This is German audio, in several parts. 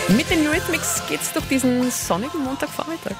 Mit den Eurythmics geht's durch diesen sonnigen Montagvormittag.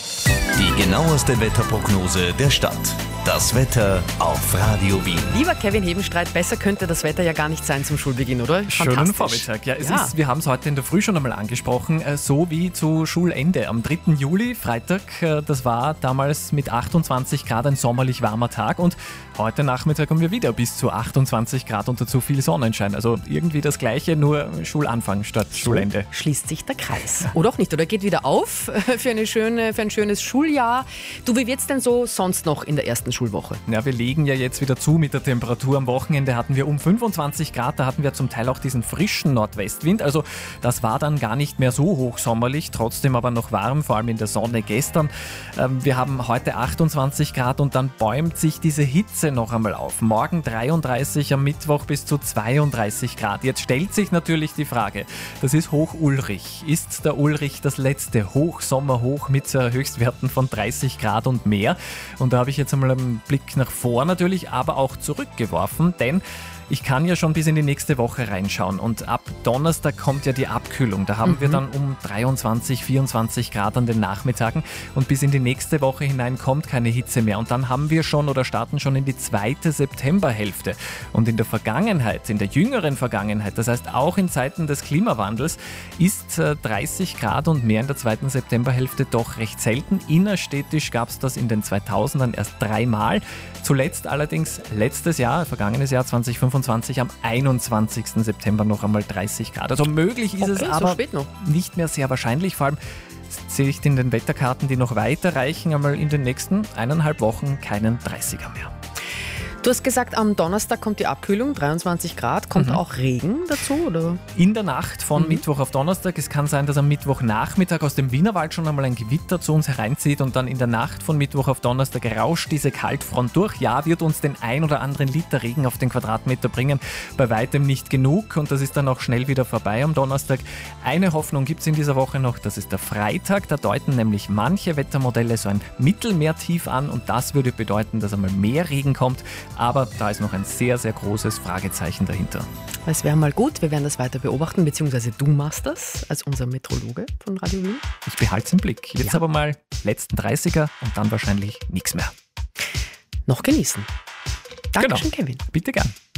Die genaueste Wetterprognose der Stadt. Das Wetter auf Radio Wien. Lieber Kevin Hebenstreit, besser könnte das Wetter ja gar nicht sein zum Schulbeginn, oder? Schönen Vormittag. Ja, wir haben es heute in der Früh schon einmal angesprochen, so wie zu Schulende. Am 3. Juli, Freitag, das war damals mit 28 Grad ein sommerlich warmer Tag und heute Nachmittag haben wir wieder bis zu 28 Grad und dazu viel Sonnenschein. Also irgendwie das Gleiche, nur Schulanfang statt Schulende. Schließt sich der Kreis. Oder auch nicht, oder geht wieder auf für ein schönes Schuljahr. Du, wie wird's denn so sonst noch in der ersten Schulwoche? Ja, wir legen ja jetzt wieder zu mit der Temperatur. Am Wochenende hatten wir um 25 Grad, da hatten wir zum Teil auch diesen frischen Nordwestwind. Also das war dann gar nicht mehr so hochsommerlich, trotzdem aber noch warm, vor allem in der Sonne gestern. Wir haben heute 28 Grad und dann bäumt sich diese Hitze noch einmal auf. Morgen 33, am Mittwoch bis zu 32 Grad. Jetzt stellt sich natürlich die Frage, das ist Hoch-Ulrich. Ist der Ulrich das letzte Hochsommerhoch mit Höchstwerten von 30 Grad und mehr? Und da habe ich jetzt einmal einen Blick nach vor natürlich, aber auch zurückgeworfen, denn ich kann ja schon bis in die nächste Woche reinschauen und ab Donnerstag kommt ja die Abkühlung. Da haben wir dann um 23, 24 Grad an den Nachmittagen und bis in die nächste Woche hinein kommt keine Hitze mehr. Und dann haben wir schon oder starten schon in die zweite Septemberhälfte. Und in der Vergangenheit, in der jüngeren Vergangenheit, das heißt auch in Zeiten des Klimawandels, ist 30 Grad und mehr in der zweiten Septemberhälfte doch recht selten. Innerstädtisch gab es das in den 2000ern erst 3-mal. Zuletzt allerdings vergangenes Jahr 2025 am 21. September noch einmal 30 Grad. Also möglich ist es, aber nicht mehr sehr wahrscheinlich. Vor allem sehe ich in den Wetterkarten, die noch weiter reichen, einmal in den nächsten 1,5 Wochen keinen 30er mehr. Du hast gesagt, am Donnerstag kommt die Abkühlung, 23 Grad. Kommt auch Regen dazu, oder? In der Nacht von Mittwoch auf Donnerstag. Es kann sein, dass am Mittwochnachmittag aus dem Wienerwald schon einmal ein Gewitter zu uns hereinzieht und dann in der Nacht von Mittwoch auf Donnerstag rauscht diese Kaltfront durch. Ja, wird uns den ein oder anderen Liter Regen auf den Quadratmeter bringen. Bei weitem nicht genug und das ist dann auch schnell wieder vorbei am Donnerstag. Eine Hoffnung gibt es in dieser Woche noch, das ist der Freitag. Da deuten nämlich manche Wettermodelle so ein Mittelmeertief an und das würde bedeuten, dass einmal mehr Regen kommt. Aber da ist noch ein sehr, sehr großes Fragezeichen dahinter. Es wäre mal gut, wir werden das weiter beobachten, beziehungsweise du machst das als unser Meteorologe von Radio Wien. Ich behalte es im Blick. Jetzt aber mal letzten 30er und dann wahrscheinlich nichts mehr. Noch genießen. Dankeschön, Kevin. Bitte gern.